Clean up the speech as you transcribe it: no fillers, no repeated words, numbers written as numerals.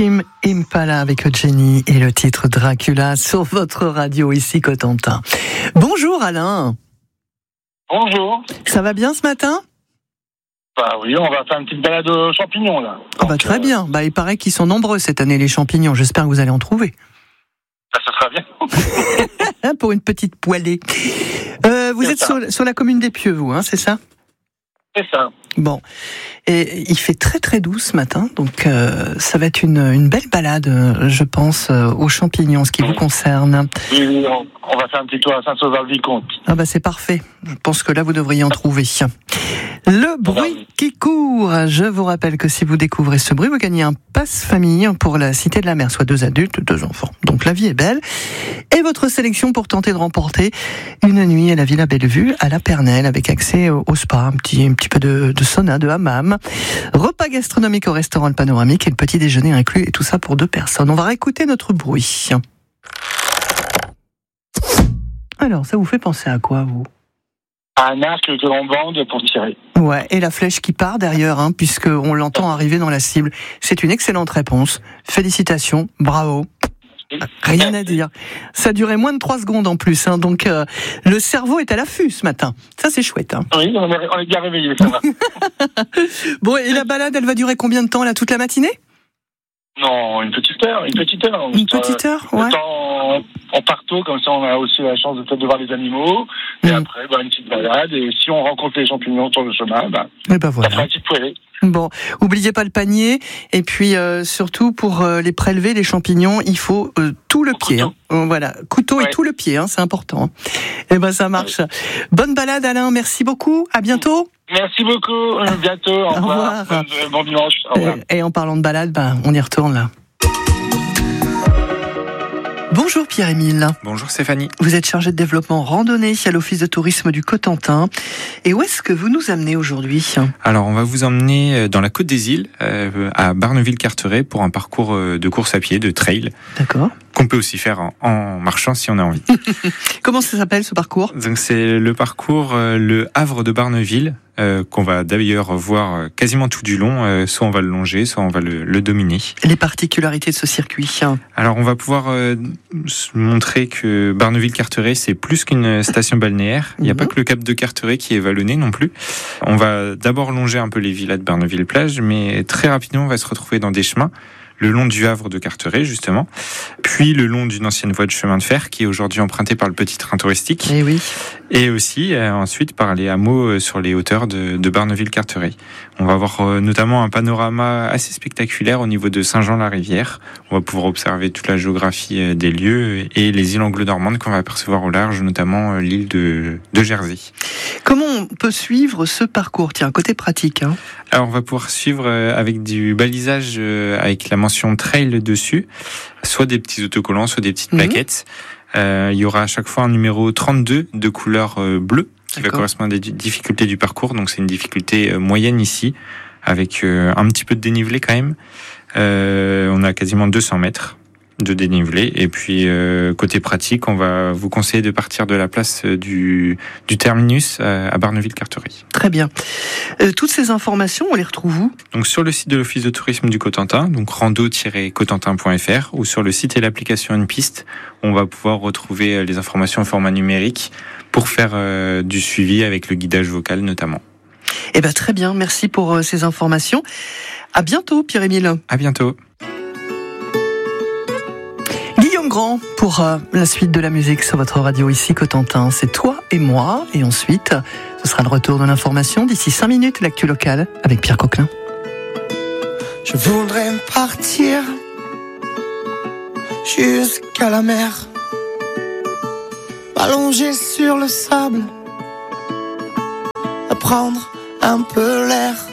Tame Impala avec Jenny et le titre Dracula sur votre radio ici Cotentin. Bonjour Alain. Bonjour. Ça va bien ce matin ? Bah oui, on va faire une petite balade aux champignons là. Très bien. Il paraît qu'ils sont nombreux cette année les champignons. J'espère que vous allez en trouver. Ça sera bien. Pour une petite poêlée. Vous êtes sur la commune des Pieux, vous, c'est ça ? C'est ça. Bon, et il fait très très doux ce matin, donc ça va être une belle balade, je pense, aux champignons, en ce qui vous concerne. Oui, on va faire un petit tour à Saint-Sauveur-le-Vicomte. C'est parfait. Je pense que là vous devriez en trouver. Le bruit qui court. Je vous rappelle que si vous découvrez ce bruit, vous gagnez un pass famille pour la Cité de la Mer, soit 2 adultes, 2 enfants. Donc la vie est belle. Et votre sélection pour tenter de remporter une nuit à la Villa Bellevue, à la Pernelle, avec accès au spa, un petit peu de sauna, de hammam, repas gastronomique au restaurant Le Panoramique et le petit déjeuner inclus, et tout ça pour 2 personnes. On va réécouter notre bruit. Alors, ça vous fait penser à quoi, vous ? Un arc que l'on bande pour tirer. Ouais, et la flèche qui part derrière, puisqu'on l'entend arriver dans la cible. C'est une excellente réponse. Félicitations, bravo. Rien à dire. Ça durait moins de 3 secondes en plus, donc le cerveau est à l'affût ce matin. Ça, c'est chouette. Oui, on est bien réveillés, ça va. Bon, et la balade, elle va durer combien de temps, là, toute la matinée ? Non, une petite heure. Une petite heure, ouais. En partant, comme ça on a aussi la chance de voir les animaux. Et après, une petite balade. Et si on rencontre les champignons sur le chemin, voilà. Ça fera une petite poêlée. Bon, oubliez pas le panier. Et puis, surtout, pour les prélever, les champignons, il faut tout le pied. Voilà, couteau et tout le pied, c'est important. Ça marche. Ouais. Bonne balade, Alain. Merci beaucoup. À bientôt. Merci beaucoup. À bientôt. Au revoir. Bon dimanche. Au revoir. Et en parlant de balade, on y retourne là. Bonjour Pierre-Émile. Bonjour Stéphanie. Vous êtes chargé de développement randonnée à l'Office de tourisme du Cotentin. Et où est-ce que vous nous amenez aujourd'hui ? Alors on va vous emmener dans la Côte des Îles, à Barneville-Carteret, pour un parcours de course à pied, de trail. D'accord. Qu'on peut aussi faire en marchant si on a envie. Comment ça s'appelle ce parcours ? Donc c'est le parcours Le Havre de Barneville, qu'on va d'ailleurs voir quasiment tout du long. Soit on va le longer, soit on va le dominer. Les particularités de ce circuit ? Alors on va pouvoir montrer que Barneville-Carteret, c'est plus qu'une station balnéaire. Il n'y a pas que le cap de Carteret qui est vallonné non plus. On va d'abord longer un peu les villas de Barneville-Plage, mais très rapidement on va se retrouver dans des chemins. Le long du Havre de Carteret, justement, puis le long d'une ancienne voie de chemin de fer qui est aujourd'hui empruntée par le petit train touristique. Et oui. Et aussi, ensuite, par les hameaux sur les hauteurs de Barneville-Carteret. On va avoir notamment un panorama assez spectaculaire au niveau de Saint-Jean-la-Rivière. On va pouvoir observer toute la géographie des lieux et les îles anglo-normandes qu'on va apercevoir au large, notamment l'île de Jersey. Comment on peut suivre ce parcours ? Tiens, côté pratique. Alors, on va pouvoir suivre avec du balisage avec la mention trail dessus, soit des petits autocollants, soit des petites plaquettes. Il y aura à chaque fois un numéro 32 de couleur bleue qui va correspondre à des difficultés du parcours. Donc c'est une difficulté moyenne ici, avec un petit peu de dénivelé quand même. On a quasiment 200 mètres de dénivelé. Et puis côté pratique, on va vous conseiller de partir de la place du terminus à Barneville-Carteret. Très bien. Toutes ces informations, on les retrouve où ? Donc sur le site de l'Office de tourisme du Cotentin, donc rando-cotentin.fr, ou sur le site et l'application Une Piste, on va pouvoir retrouver les informations en format numérique pour faire du suivi avec le guidage vocal notamment. Très bien, merci pour ces informations. À bientôt Pierre-Émile. À bientôt. Guillaume Grand pour la suite de la musique sur votre radio ici Cotentin. C'est toi et moi. Et ensuite, ce sera le retour de l'information d'ici 5 minutes, l'actu locale avec Pierre Coquelin. Je voudrais partir jusqu'à la mer, m'allonger sur le sable, à prendre un peu l'air.